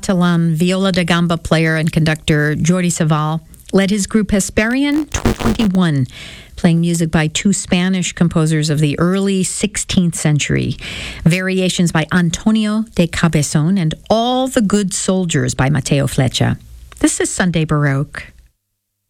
Catalan viola da gamba player and conductor Jordi Savall led his group Hesperian 221, playing music by two Spanish composers of the early 16th century, variations by Antonio de Cabezon and All the Good Soldiers by Mateo Flecha. This is Sunday Baroque.